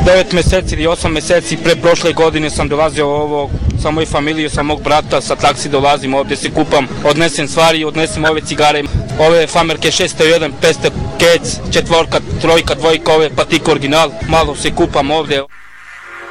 9 meseci ili 8 meseci pre prošle godine sam dolazio ovo sa moju familiju, sa mog brata, sa taksi dolazim ovdje, se kupam, odnesem stvari, odnesem ove cigare, ove famerke 601, 500 kec, 4, 3, 2, ove patik original, malo se kupam ovdje.